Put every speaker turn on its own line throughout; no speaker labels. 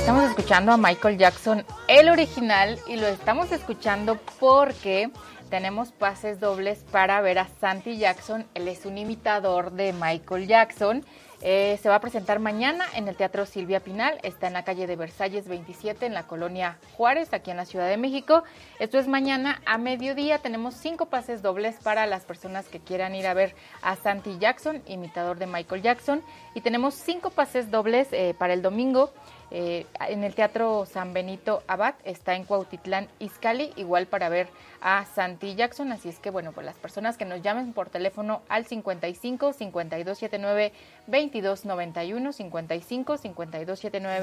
Estamos escuchando a Michael Jackson, el original, y lo estamos escuchando porque tenemos pases dobles para ver a Santi Jackson. Él es un imitador de Michael Jackson. Se va a presentar mañana en el Teatro Silvia Pinal. Está en la calle de Versalles 27, en la colonia Juárez, aquí en la Ciudad de México. Esto es mañana a mediodía. Tenemos 5 pases dobles para las personas que quieran ir a ver a Santi Jackson, imitador de Michael Jackson. Y tenemos 5 pases dobles para el domingo. En el Teatro San Benito Abad, está en Cuautitlán Izcalli, igual para ver a Santi Jackson. Así es que, bueno, pues las personas que nos llamen por teléfono al 55 5279 2291, 55 5279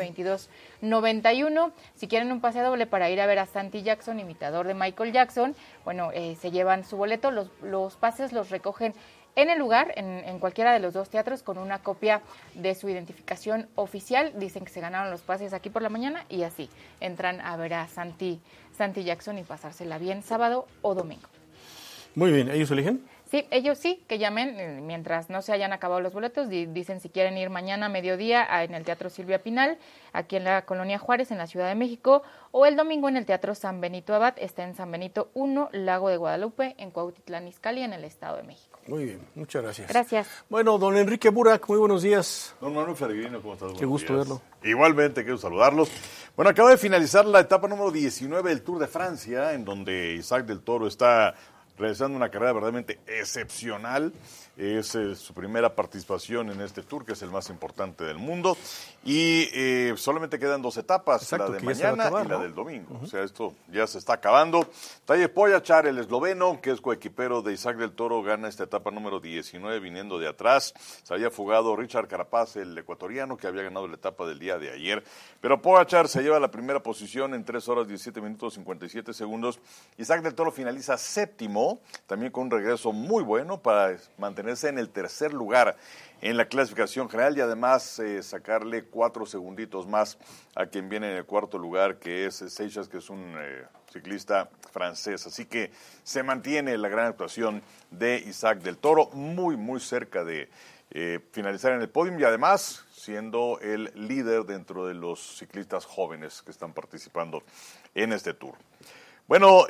2291. Si quieren un pase doble para ir a ver a Santi Jackson, imitador de Michael Jackson, bueno, se llevan su boleto. Los pases los recogen en el lugar, en cualquiera de los 2 teatros, con una copia de su identificación oficial. Dicen que se ganaron los pases aquí por la mañana y así entran a ver a Santi Jackson y pasársela bien sábado o domingo.
Muy bien, ¿ellos eligen?
Sí, ellos sí, que llamen mientras no se hayan acabado los boletos. Dicen si quieren ir mañana a mediodía en el Teatro Silvia Pinal, aquí en la Colonia Juárez, en la Ciudad de México, o el domingo en el Teatro San Benito Abad, está en San Benito 1, Lago de Guadalupe, en Cuautitlán Izcalli, en el Estado de México.
Muy bien, muchas gracias.
Gracias.
Bueno, don Enrique Burak, muy buenos días.
Don Manuel Ferregrino, ¿cómo estás?
Qué gusto verlo.
Igualmente, quiero saludarlos. Bueno, acaba de finalizar la etapa número 19 del Tour de Francia, en donde Isaac del Toro está realizando una carrera verdaderamente excepcional. Es su primera participación en este Tour, que es el más importante del mundo. Y solamente quedan 2 etapas, exacto, la de mañana y la del domingo. O sea, esto ya se está acabando. Tadej Pogačar, el esloveno, que es coequipero de Isaac del Toro, gana esta etapa número 19 viniendo de atrás. Se había fugado Richard Carapaz, el ecuatoriano, que había ganado la etapa del día de ayer. Pero Pogačar se lleva la primera posición en 3 horas 17 minutos 57 segundos. Isaac del Toro finaliza séptimo, también con un regreso muy bueno para mantenerse en el tercer lugar en la clasificación general y además sacarle 4 segunditos más a quien viene en el cuarto lugar, que es Seixas, que es un ciclista francés. Así que se mantiene la gran actuación de Isaac del Toro, muy, muy cerca de finalizar en el podio y además siendo el líder dentro de los ciclistas jóvenes que están participando en este Tour. Bueno,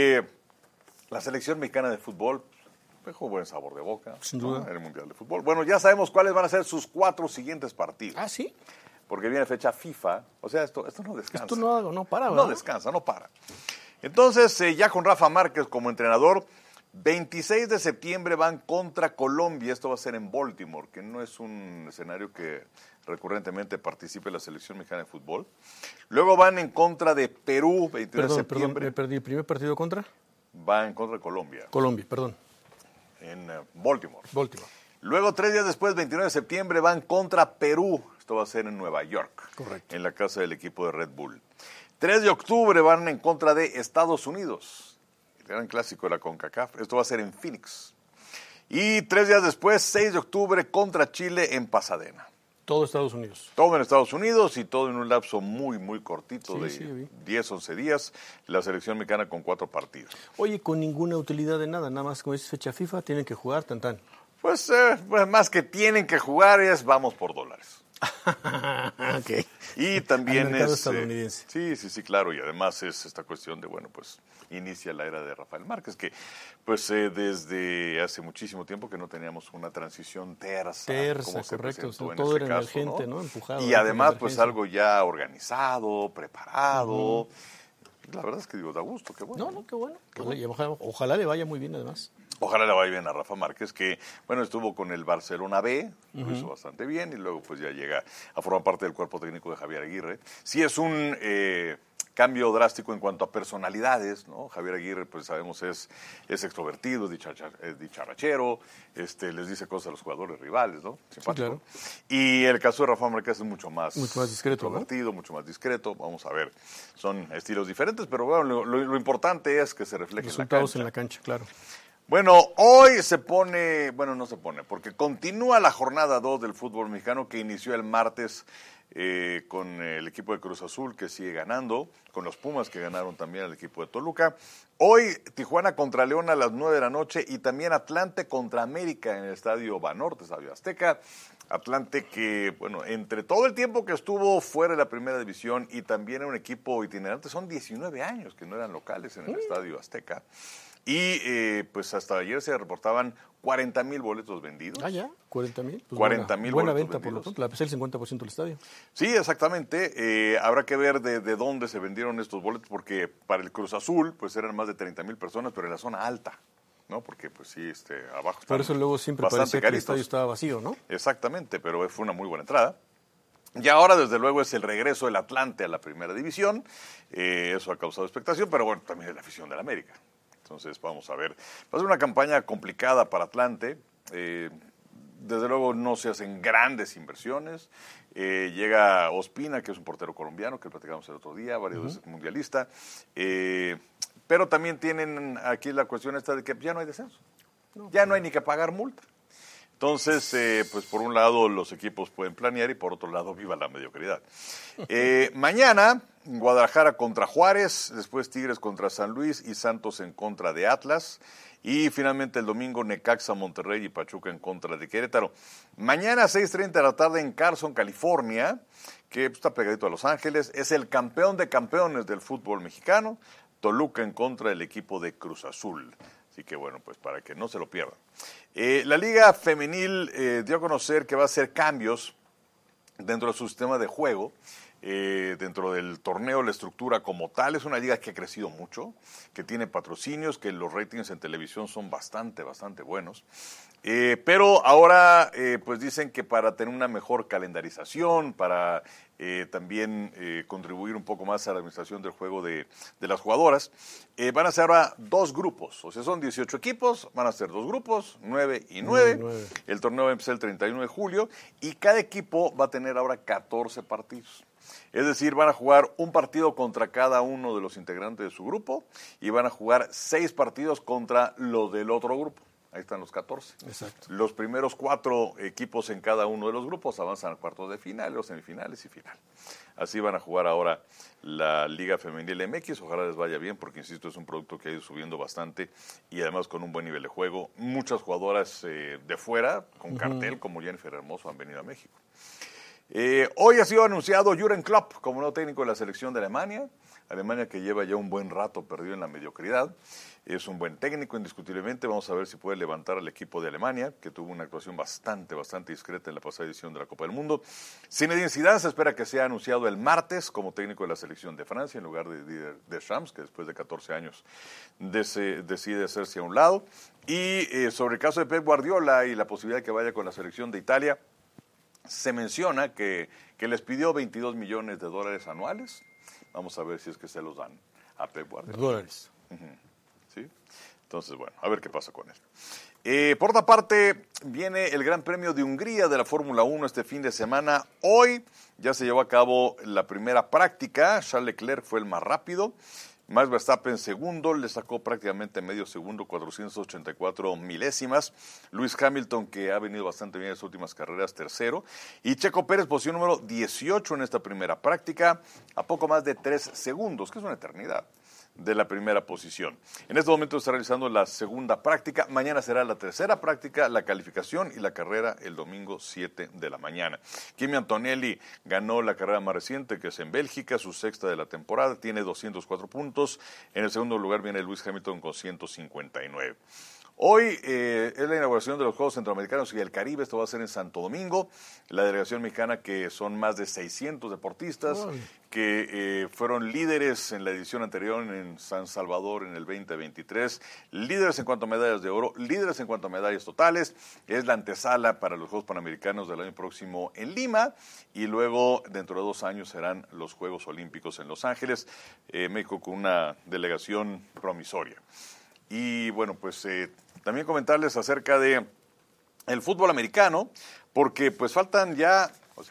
la selección mexicana de fútbol dejó buen sabor de boca,
sin duda,
en el Mundial de Fútbol. Bueno, ya sabemos cuáles van a ser sus 4 siguientes partidos.
¿Ah, sí?
Porque viene fecha FIFA. O sea, esto no descansa.
Esto no para, ¿verdad?
No descansa, no para. Entonces, ya con Rafa Márquez como entrenador, 26 de septiembre van contra Colombia. Esto va a ser en Baltimore, que no es un escenario que recurrentemente participe la selección mexicana de fútbol. Luego van en contra de Perú, 23 de septiembre.
Perdón, me perdí. ¿El primer partido contra?
Va en contra de Colombia.
Colombia, perdón.
En Baltimore.
Luego,
3 días después, 29 de septiembre, van contra Perú. Esto va a ser en Nueva York.
Correcto.
En la casa del equipo de Red Bull. 3 de octubre van en contra de Estados Unidos. El gran clásico de la CONCACAF. Esto va a ser en Phoenix. Y 3 días después, 6 de octubre, contra Chile en Pasadena.
Todo Estados Unidos.
Todo en Estados Unidos y todo en un lapso muy, muy cortito de 10, 11 días. La selección mexicana con 4 partidos.
Oye, con ninguna utilidad de nada, nada más como es fecha FIFA, tienen que jugar, tan.
Pues más que tienen que jugar es vamos por dólares.
Okay.
Y también
al mercado estadounidense.
Sí, claro. Y además es esta cuestión de, bueno, pues inicia la era de Rafael Márquez, que pues desde hace muchísimo tiempo que no teníamos una transición tersa como se
correcto.
presentó en
todo
este
era
caso,
emergente, ¿no? Empujado.
Y además, pues algo ya organizado, preparado. La verdad es que da gusto, qué bueno.
No, qué bueno. Ojalá le vaya muy bien, además.
Ojalá le vaya bien a Rafa Márquez, que, bueno, estuvo con el Barcelona B, lo hizo bastante bien, y luego pues ya llega a formar parte del cuerpo técnico de Javier Aguirre. Sí es un cambio drástico en cuanto a personalidades, ¿no? Javier Aguirre, pues sabemos, es extrovertido, es dicharachero, les dice cosas a los jugadores rivales, ¿no? Simpático. Sí, claro. Y el caso de Rafa Márquez es mucho más
discreto,
extrovertido, ¿no? Mucho más discreto. Vamos a ver, son estilos diferentes, pero bueno, lo importante es que se refleje
resultados en la cancha, claro.
Bueno, hoy no se pone, porque continúa la jornada 2 del fútbol mexicano que inició el martes con el equipo de Cruz Azul, que sigue ganando, con los Pumas, que ganaron también al equipo de Toluca. Hoy Tijuana contra León a las 9 de la noche y también Atlante contra América en el Estadio Banorte, Estadio Azteca. Atlante que, bueno, entre todo el tiempo que estuvo fuera de la primera división y también en un equipo itinerante, son 19 años que no eran locales en el Estadio Azteca. Y pues hasta ayer se reportaban 40,000 boletos vendidos.
Ah, ya, 40,000. Pues
40,000
buena
boletos
venta, por lo
vendidos.
tanto, la pesé el 50% del estadio.
Sí, exactamente. Habrá que ver de dónde se vendieron estos boletos, porque para el Cruz Azul pues eran más de 30,000 personas, pero en la zona alta, ¿no? Porque pues sí, abajo
Por eso luego siempre
bastante
parecía que el
caritos.
estadio estaba vacío, ¿no?
Exactamente, pero fue una muy buena entrada. Y ahora, desde luego, es el regreso del Atlante a la primera división. Eso ha causado expectación, pero bueno, también es la afición del América. Entonces, vamos a ver. Va a ser una campaña complicada para Atlante. Desde luego, no se hacen grandes inversiones. Llega Ospina, que es un portero colombiano, que platicamos el otro día, varias veces mundialista. Pero también tienen aquí la cuestión esta de que ya no hay descenso. Ya no hay ni que pagar multa. Entonces, pues por un lado los equipos pueden planear y por otro lado viva la mediocridad. Mañana, Guadalajara contra Juárez, después Tigres contra San Luis y Santos en contra de Atlas. Y finalmente el domingo Necaxa, Monterrey y Pachuca en contra de Querétaro. Mañana a 6:30 de la tarde en Carson, California, que está pegadito a Los Ángeles, es el campeón de campeones del fútbol mexicano, Toluca en contra del equipo de Cruz Azul. Así que bueno, pues para que no se lo pierdan. La Liga Femenil dio a conocer que va a hacer cambios dentro de su sistema de juego. Dentro del torneo, la estructura como tal, es una liga que ha crecido mucho, que tiene patrocinios, que los ratings en televisión son bastante buenos. Pero ahora pues dicen que para tener una mejor calendarización, para también contribuir un poco más a la administración del juego de las jugadoras, van a ser ahora 2 grupos, o sea, son 18 equipos, van a ser 2 grupos, 9 y 9. El torneo va a empezar el 31 de julio y cada equipo va a tener ahora 14 partidos. Es decir, van a jugar un partido contra cada uno de los integrantes de su grupo y van a jugar 6 partidos contra los del otro grupo. Ahí están los 14.
Exacto.
Los primeros 4 equipos en cada uno de los grupos avanzan a cuartos de final, los semifinales y final. Así van a jugar ahora la Liga Femenil MX. Ojalá les vaya bien porque, insisto, es un producto que ha ido subiendo bastante y además con un buen nivel de juego. Muchas jugadoras de fuera, con cartel, como Jennifer Hermoso, han venido a México. Hoy ha sido anunciado Jürgen Klopp como nuevo técnico de la selección de Alemania. Alemania que lleva ya un buen rato perdido en la mediocridad. Es un buen técnico, indiscutiblemente. Vamos a ver si puede levantar al equipo de Alemania, que tuvo una actuación bastante discreta en la pasada edición de la Copa del Mundo. Zinedine Zidane se espera que sea anunciado el martes como técnico de la selección de Francia, en lugar de Deschamps, que después de 14 años decide hacerse a un lado. Y sobre el caso de Pep Guardiola y la posibilidad de que vaya con la selección de Italia, se menciona que les pidió $22 millones anuales. Vamos a ver si es que se los dan a Pep Guardiola.
$.
¿Sí? Entonces, bueno, a ver qué pasa con él. Por otra parte, viene el Gran Premio de Hungría de la Fórmula 1 este fin de semana. Hoy ya se llevó a cabo la primera práctica. Charles Leclerc fue el más rápido. Max Verstappen segundo, le sacó prácticamente medio segundo, 484 milésimas. Lewis Hamilton, que ha venido bastante bien en las últimas carreras, tercero. Y Checo Pérez, posición número 18 en esta primera práctica, a poco más de 3 segundos, que es una eternidad, de la primera posición. En este momento está realizando la segunda práctica. Mañana será la tercera práctica, la calificación y la carrera el domingo 7 de la mañana. Kimi Antonelli ganó la carrera más reciente, que es en Bélgica, su sexta de la temporada, tiene 204 puntos. En el segundo lugar viene Lewis Hamilton con 159. Hoy es la inauguración de los Juegos Centroamericanos y del Caribe. Esto va a ser en Santo Domingo. La delegación mexicana, que son más de 600 deportistas, que fueron líderes en la edición anterior en San Salvador en el 2023, líderes en cuanto a medallas de oro, líderes en cuanto a medallas totales. Es la antesala para los Juegos Panamericanos del año próximo en Lima y luego dentro de 2 años serán los Juegos Olímpicos en Los Ángeles. México con una delegación promisoria. Y bueno, pues también comentarles acerca de el fútbol americano, porque pues faltan ya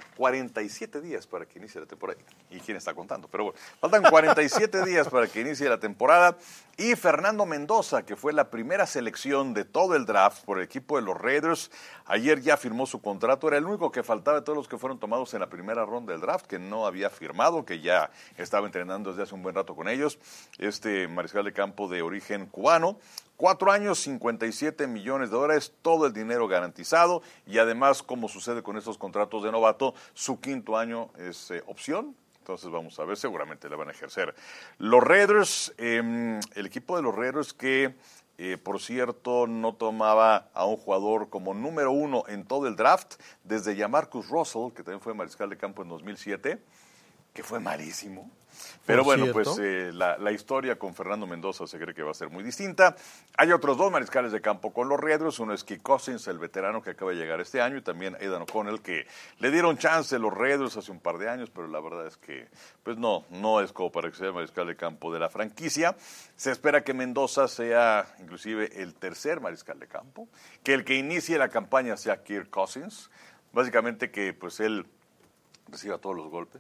47 días para que inicie la temporada. ¿Y quién está contando? Pero bueno, faltan 47 días para que inicie la temporada. Y Fernando Mendoza, que fue la primera selección de todo el draft por el equipo de los Raiders, ayer ya firmó su contrato. Era el único que faltaba de todos los que fueron tomados en la primera ronda del draft, que no había firmado, que ya estaba entrenando desde hace un buen rato con ellos. Este mariscal de campo de origen cubano 4 años, $57 millones, todo el dinero garantizado y además, como sucede con estos contratos de novato, su 5º año es opción. Entonces vamos a ver, seguramente la van a ejercer. Los Raiders, el equipo de los Raiders que, por cierto, no tomaba a un jugador como número 1 en todo el draft, desde Jamarcus Russell, que también fue mariscal de campo en 2007, que fue malísimo. Pero bueno, pues la historia con Fernando Mendoza se cree que va a ser muy distinta. Hay otros 2 mariscales de campo con los Raiders. Uno es Kirk Cousins, el veterano que acaba de llegar este año, y también Aidan O'Connell, que le dieron chance a los Raiders hace un par de años, pero la verdad es que pues no es como para que sea el mariscal de campo de la franquicia. Se espera que Mendoza sea inclusive el 3er mariscal de campo, que el que inicie la campaña sea Kirk Cousins, básicamente que pues él reciba todos los golpes.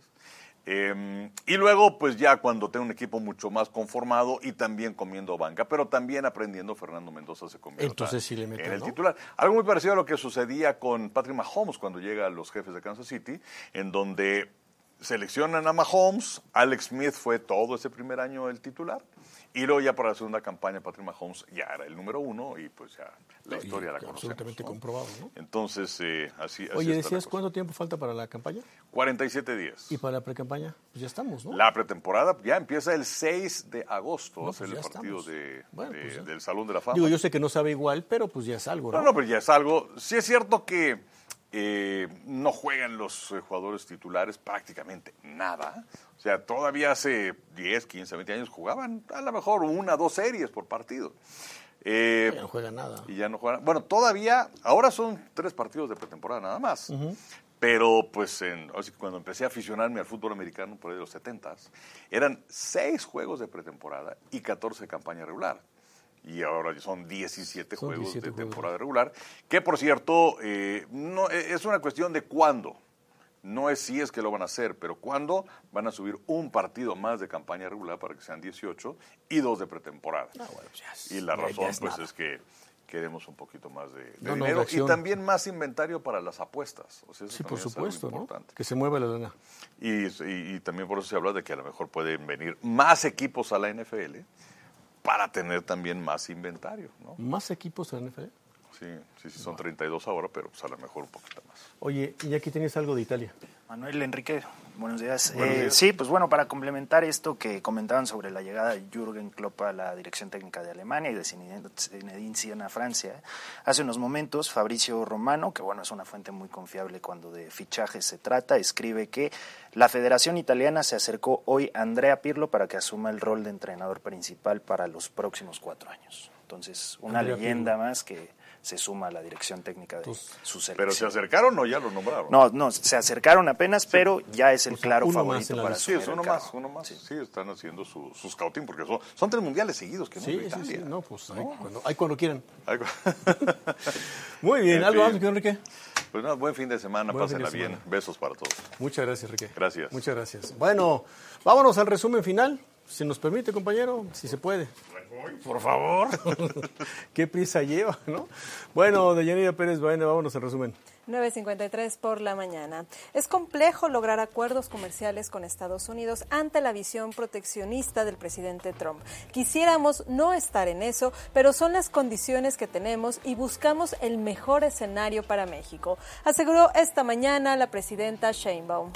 Y luego, pues ya cuando tenga un equipo mucho más conformado y también comiendo banca, pero también aprendiendo, Fernando Mendoza se convierte en el titular. Algo muy parecido a lo que sucedía con Patrick Mahomes cuando llega a los Jefes de Kansas City, en donde seleccionan a Mahomes, Alex Smith fue todo ese primer año el titular, y luego ya para la segunda campaña Patrick Mahomes ya era el número 1 y pues ya la historia la conocemos.
Absolutamente comprobado, ¿no?
Entonces, así
Oye, decías, ¿cuánto tiempo falta para la campaña?
47 días.
¿Y para la precampaña? Pues ya estamos, ¿no?
La pretemporada ya empieza el 6 de agosto,
no,
va a ser
pues
el partido del Salón de la Fama.
Digo, yo sé que no sabe igual, pero pues ya es algo, ¿no?
No, pero ya es algo. Sí es cierto que no juegan los jugadores titulares prácticamente nada. O sea, todavía hace 10, 15, 20 años jugaban a lo mejor 1 o 2 series por partido.
Ya no juegan nada.
Y ya no juegan. Bueno, todavía, ahora son 3 partidos de pretemporada nada más. Uh-huh. Pero pues cuando empecé a aficionarme al fútbol americano por ahí de los 70s, eran 6 juegos de pretemporada y 14 campaña regular. Y ahora son 17 juegos de temporada regular, que por cierto, no es una cuestión de cuándo. No es si es que lo van a hacer, pero cuándo van a subir un partido más de campaña regular para que sean 18 y 2 de pretemporada. No, bueno, y la razón pues es que queremos un poquito más de dinero y también más inventario para las apuestas. O sea, eso
sí, por supuesto, ¿no?
Que
se mueva la lana.
Y también por eso se habla de que a lo mejor pueden venir más equipos a la NFL para tener también más inventario, ¿no?
¿Más equipos en la NFL?
Sí, son 32 ahora, pero pues a lo mejor un poquito más.
Oye, y aquí tienes algo de Italia.
Manuel, Enrique, buenos días.
Buenos días.
Sí, pues bueno, para complementar esto que comentaban sobre la llegada de Jürgen Klopp a la dirección técnica de Alemania y de Zinedine Zidane a Francia, hace unos momentos Fabrizio Romano, que bueno, es una fuente muy confiable cuando de fichajes se trata, escribe que la Federación Italiana se acercó hoy a Andrea Pirlo para que asuma el rol de entrenador principal para los próximos 4 años. Entonces, una
Andrea
leyenda
Pirlo
más que se suma a la dirección técnica de su selección.
¿Pero se acercaron o ya lo nombraron?
No, se acercaron apenas, sí, pero ya es el claro favorito para
asumir el cargo. Uno más. Sí, están haciendo su scouting, porque son 3 mundiales seguidos que no de Italia.
Sí, no, pues cuando quieran. Muy bien, ¿algo más, Enrique?
Pues nada, buen fin de semana, pásenla bien. Besos para todos.
Muchas gracias, Enrique.
Gracias.
Muchas gracias. Bueno, vámonos al resumen final, si nos permite, compañero, si se puede. Por favor. Qué prisa lleva, ¿no? Bueno, Deyanira Pérez Baena, vámonos al resumen.
9:53 por la mañana. Es complejo lograr acuerdos comerciales con Estados Unidos ante la visión proteccionista del presidente Trump. Quisiéramos no estar en eso, pero son las condiciones que tenemos y buscamos el mejor escenario para México, aseguró esta mañana la presidenta Sheinbaum.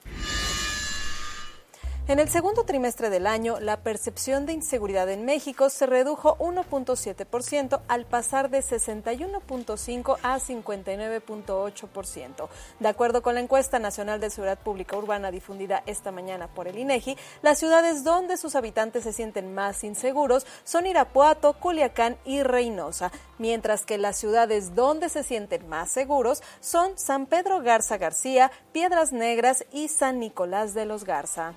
En el segundo trimestre del año, la percepción de inseguridad en México se redujo 1.7% al pasar de 61.5% a 59.8%. De acuerdo con la encuesta nacional de seguridad pública urbana difundida esta mañana por el INEGI, las ciudades donde sus habitantes se sienten más inseguros son Irapuato, Culiacán y Reynosa, mientras que las ciudades donde se sienten más seguros son San Pedro Garza García, Piedras Negras y San Nicolás de los Garza.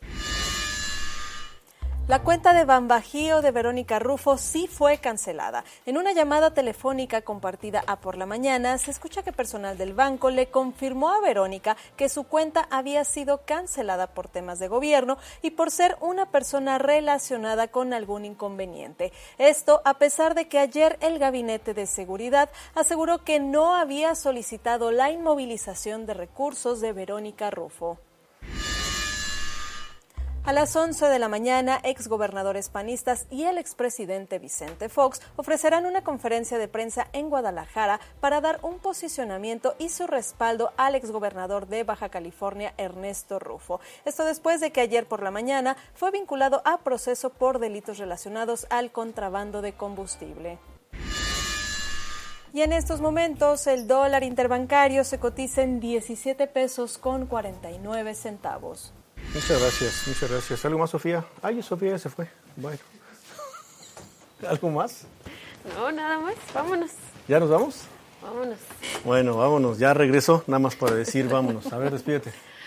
La cuenta de Banbajío de Verónica Rufo sí fue cancelada. En una llamada telefónica compartida a Por la Mañana, se escucha que personal del banco le confirmó a Verónica que su cuenta había sido cancelada por temas de gobierno y por ser una persona relacionada con algún inconveniente. Esto a pesar de que ayer el Gabinete de Seguridad aseguró que no había solicitado la inmovilización de recursos de Verónica Rufo. A las 11 de la mañana, exgobernadores panistas y el expresidente Vicente Fox ofrecerán una conferencia de prensa en Guadalajara para dar un posicionamiento y su respaldo al exgobernador de Baja California, Ernesto Rufo. Esto después de que ayer por la mañana fue vinculado a proceso por delitos relacionados al contrabando de combustible. Y en estos momentos el dólar interbancario se cotiza en 17 pesos con 49 centavos.
Muchas gracias. ¿Algo más, Sofía? Ay, Sofía ya se fue. Bueno. ¿Algo más?
No, nada más. Vámonos.
¿Ya nos vamos?
Vámonos.
Bueno, vámonos. Ya regreso, nada más para decir vámonos. A ver, despídete.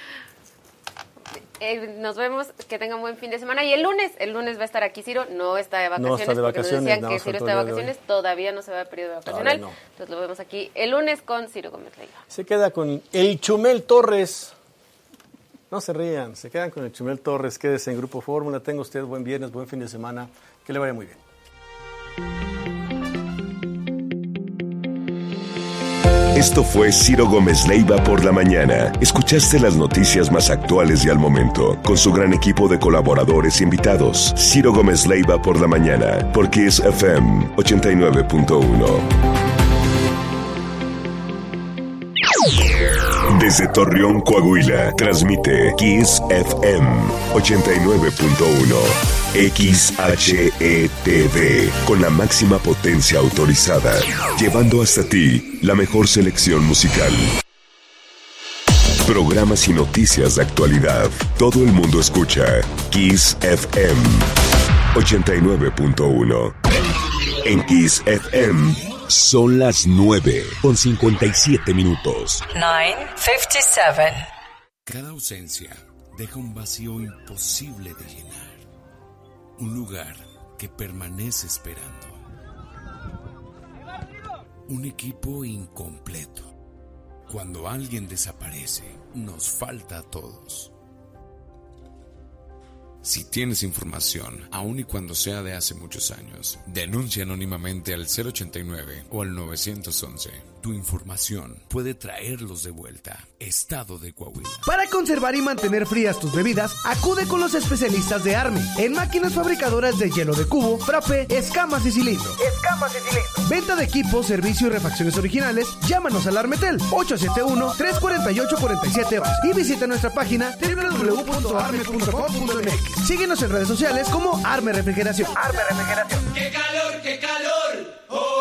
Nos vemos, que tengan buen fin de semana. Y el lunes va a estar aquí Ciro, no está de vacaciones,
no está de vacaciones,
porque nos decían que Ciro está de vacaciones, todavía no se va a periodo vacacional. No. Entonces lo vemos aquí el lunes con Ciro Gómez Leiva.
Se queda con el Chumel Torres. No se rían, se quedan con el Chumel Torres. Quédese en Grupo Fórmula. Tenga usted buen viernes, buen fin de semana. Que le vaya muy bien.
Esto fue Ciro Gómez Leiva por la mañana. Escuchaste las noticias más actuales y al momento, con su gran equipo de colaboradores e invitados. Ciro Gómez Leiva por la mañana, por Kiss FM 89.1. Desde Torreón, Coahuila, transmite Kiss FM 89.1. XHETV, con la máxima potencia autorizada, llevando hasta ti la mejor selección musical. Programas y noticias de actualidad. Todo el mundo escucha Kiss FM 89.1. En Kiss FM son las 9:57.
9:57.
Cada ausencia deja un vacío imposible de llenar. Un lugar que permanece esperando. Un equipo incompleto. Cuando alguien desaparece, nos falta a todos. Si tienes información, aun y cuando sea de hace muchos años, denuncia anónimamente al 089 o al 911. Tu información puede traerlos de vuelta. Estado de Coahuila.
Para conservar y mantener frías tus bebidas, acude con los especialistas de Arme en máquinas fabricadoras de hielo de cubo, frappé, escamas y cilindro. Venta de equipos, servicio y refacciones originales. Llámanos al Armetel 871-348-47 y visita nuestra página www.arme.com.mx. Síguenos en redes sociales como Arme Refrigeración.
¡Qué calor, qué calor! ¡Oh,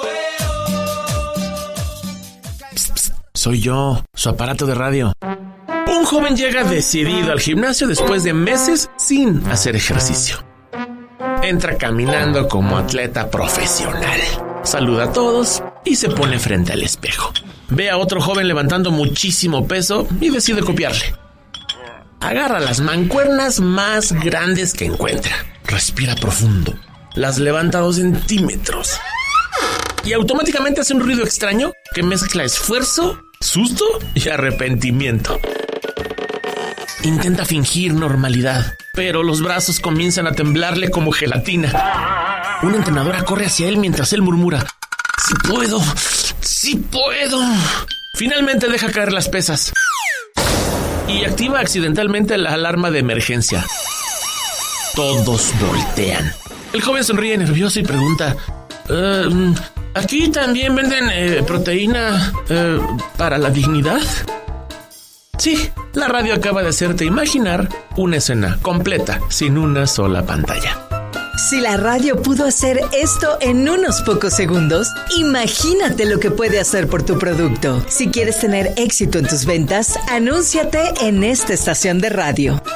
Soy yo, su aparato de radio. Un joven llega decidido al gimnasio después de meses sin hacer ejercicio. Entra caminando como atleta profesional. Saluda a todos y se pone frente al espejo. Ve a otro joven levantando muchísimo peso y decide copiarle. Agarra las mancuernas más grandes que encuentra. Respira profundo. Las levanta 2 centímetros. Y automáticamente hace un ruido extraño que mezcla esfuerzo, susto y arrepentimiento. Intenta fingir normalidad, pero los brazos comienzan a temblarle como gelatina. Una entrenadora corre hacia él mientras él murmura: ¡Sí puedo! Finalmente deja caer las pesas y activa accidentalmente la alarma de emergencia. Todos voltean. El joven sonríe nervioso y pregunta: ¿aquí también venden proteína para la dignidad? Sí, la radio acaba de hacerte imaginar una escena completa, sin una sola pantalla.
Si la radio pudo hacer esto en unos pocos segundos, imagínate lo que puede hacer por tu producto. Si quieres tener éxito en tus ventas, anúnciate en esta estación de radio.